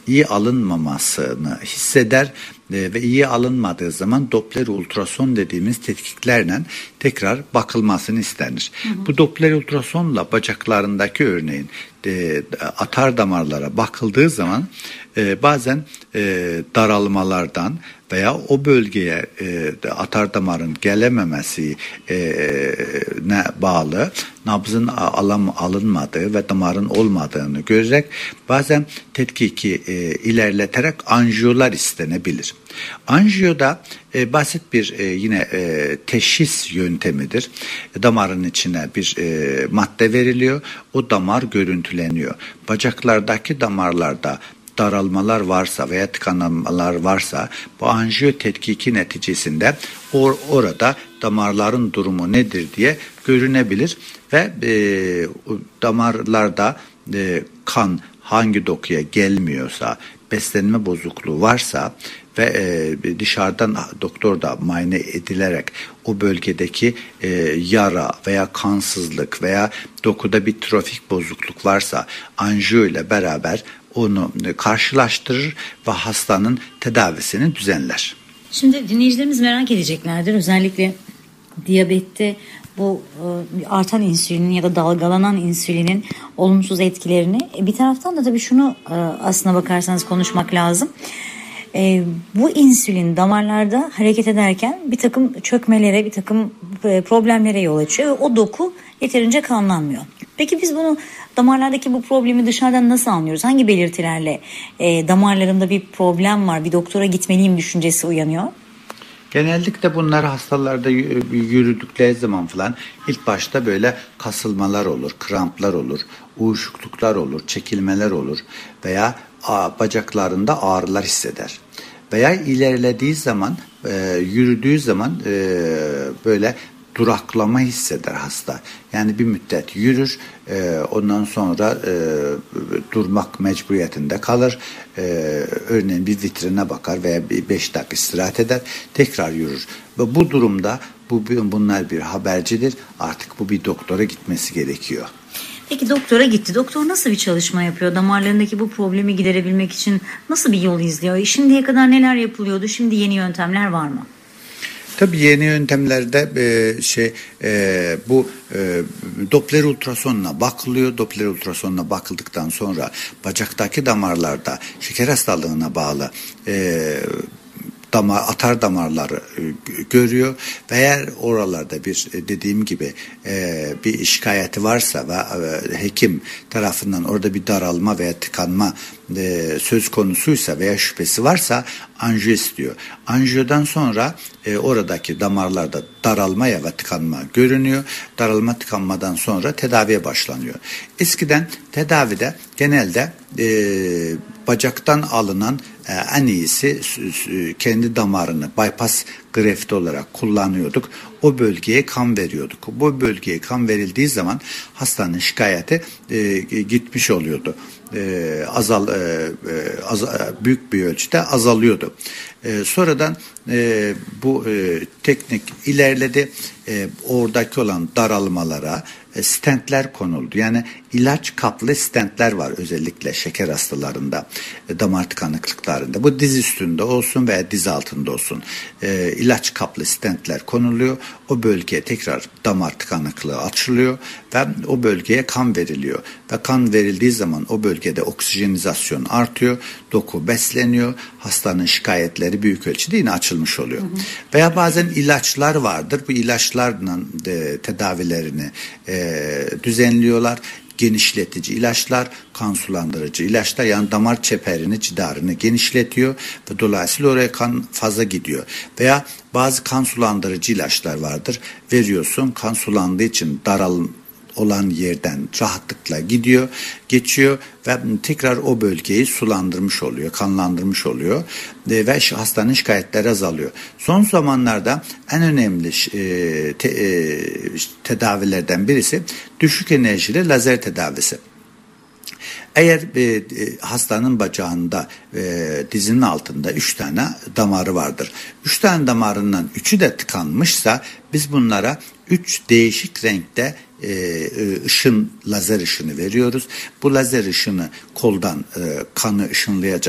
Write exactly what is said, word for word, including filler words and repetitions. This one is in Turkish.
iyi alınmamasını hisseder ve iyi alınmadığı zaman Doppler ultrason dediğimiz tetkiklerle tekrar bakılmasını istenir. Hı hı. Bu Doppler ultrasonla bacaklarındaki örneğin e, atar damarlara bakıldığı zaman e, bazen e, daralmalardan veya o bölgeye e, atar damarın gelememesi e, ne bağlı nabzın alam, alınmadığı ve damarın olmadığını görerek bazen tetkiki e, ilerleterek anjiyolar istenebilir. Anjiyoda e, basit bir e, yine e, teşhis yöntemidir. Damarın içine bir e, madde veriliyor. O damar görüntüleniyor. Bacaklardaki damarlarda daralmalar varsa veya tıkanmalar varsa bu anjiyo tetkiki neticesinde or, orada damarların durumu nedir diye görünebilir ve e, damarlarda e, kan hangi dokuya gelmiyorsa, beslenme bozukluğu varsa ve e, dışarıdan doktor da muayene edilerek o bölgedeki e, yara veya kansızlık veya dokuda bir trofik bozukluk varsa anjiyo ile beraber onu karşılaştırır ve hastanın tedavisini düzenler. Şimdi dinleyicilerimiz merak edeceklerdir. Özellikle diyabette bu e, artan insülinin ya da dalgalanan insülinin olumsuz etkilerini. E, bir taraftan da tabii şunu e, aslına bakarsanız konuşmak lazım. E, bu insülin damarlarda hareket ederken bir takım çökmelere, bir takım e, problemlere yol açıyor ve o doku yeterince kanlanmıyor. Peki biz bunu damarlardaki bu problemi dışarıdan nasıl anlıyoruz? Hangi belirtilerle e, damarlarımda bir problem var, bir doktora gitmeliyim düşüncesi uyanıyor? Genellikle bunlar hastalarda yürüdükleri zaman falan ilk başta böyle kasılmalar olur, kramplar olur, uyuşukluklar olur, çekilmeler olur veya bacaklarında ağrılar hisseder. Veya ilerlediği zaman, e, yürüdüğü zaman e, böyle duraklama hisseder hasta. Yani bir müddet yürür, e, ondan sonra e, durmak mecburiyetinde kalır. E, örneğin bir vitrine bakar veya bir beş dakika istirahat eder, tekrar yürür. Ve bu durumda bu bunlar bir habercidir. Artık bu bir doktora gitmesi gerekiyor. Peki doktora gitti. Doktor nasıl bir çalışma yapıyor? Damarlarındaki bu problemi giderebilmek için nasıl bir yol izliyor? Şimdiye kadar neler yapılıyordu? Şimdi yeni yöntemler var mı? Tabii yeni yöntemlerde e, şey e, bu e, Doppler ultrasonuna bakılıyor. Doppler ultrasonuna bakıldıktan sonra bacaktaki damarlarda şeker hastalığına bağlı e, damar, atar damarları e, görüyor ve eğer oralarda bir e, dediğim gibi e, bir şikayeti varsa ve e, hekim tarafından orada bir daralma veya tıkanma e, söz konusuysa veya şüphesi varsa anjiyo istiyor. Anjiyodan sonra e, oradaki damarlarda daralma ya ve tıkanma görünüyor. Daralma tıkanmadan sonra tedaviye başlanıyor. Eskiden tedavide genelde e, bacaktan alınan e, en iyisi kendi damarını bypass grefti olarak kullanıyorduk. O bölgeye kan veriyorduk. Bu bölgeye kan verildiği zaman hastanın şikayeti e, gitmiş oluyordu. E, azal e, az, büyük bir ölçüde azalıyordu. E, sonradan e, bu e, teknik ilerledi. E, oradaki olan daralmalara e, stentler konuldu. Yani ilaç kaplı stentler var özellikle şeker hastalarında, e, damar tıkanıklıklarında. Bu diz üstünde olsun veya diz altında olsun. E, ilaç kaplı stentler konuluyor. O bölgeye tekrar damar tıkanıklığı açılıyor ve o bölgeye kan veriliyor. Ve kan verildiği zaman o bölgede oksijenizasyon artıyor, doku besleniyor, hastanın şikayetleri büyük ölçüde yine açılmış oluyor. Hı hı. Veya bazen ilaçlar vardır. Bu ilaçlarla de, tedavilerini e, düzenliyorlar. Genişletici ilaçlar, kan sulandırıcı ilaçlar, yani damar çeperini, cidarını genişletiyor ve dolayısıyla oraya kan fazla gidiyor. Veya bazı kan sulandırıcı ilaçlar vardır. Veriyorsun, kan sulandığı için daral olan yerden rahatlıkla gidiyor, geçiyor ve tekrar o bölgeyi sulandırmış oluyor, kanlandırmış oluyor ve hastanın şikayetleri azalıyor. Son zamanlarda en önemli e, te, e, tedavilerden birisi düşük enerjili lazer tedavisi. Eğer e, hastanın bacağında e, dizinin altında üç tane damarı vardır. Üç tane damarından üçü de tıkanmışsa biz bunlara üç değişik renkte e, ışın, lazer ışını veriyoruz. Bu lazer ışını koldan e, kanı ışınlayacak